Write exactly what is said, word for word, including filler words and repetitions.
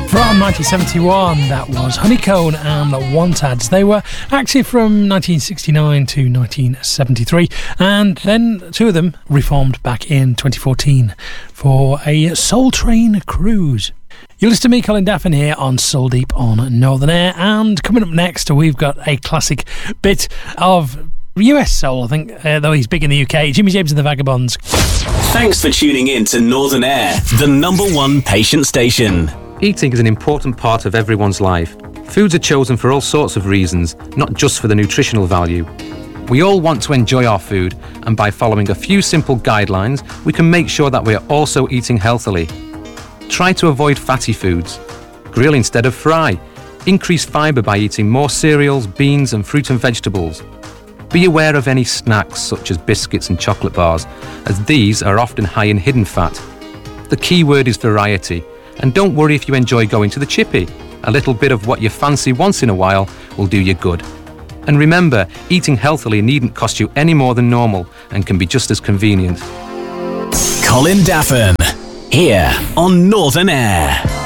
From nineteen seventy-one, that was Honeycomb and Wantads. They were active from nineteen sixty-nine to nineteen seventy-three, and then two of them reformed back in twenty fourteen for a Soul Train cruise. You listen to me, Colin Daffin, here on Soul Deep on Northern Air, and coming up next, we've got a classic bit of U S soul, I think, uh, though he's big in the U K. Jimmy James and the Vagabonds. Thanks for tuning in to Northern Air, the number one patient station. Eating is an important part of everyone's life. Foods are chosen for all sorts of reasons, not just for the nutritional value. We all want to enjoy our food, and by following a few simple guidelines, we can make sure that we are also eating healthily. Try to avoid fatty foods. Grill instead of fry. Increase fibre by eating more cereals, beans and fruit and vegetables. Be aware of any snacks such as biscuits and chocolate bars, as these are often high in hidden fat. The key word is variety. And don't worry if you enjoy going to the chippy. A little bit of what you fancy once in a while will do you good. And remember, eating healthily needn't cost you any more than normal and can be just as convenient. Colin Daffin, here on Northern Air.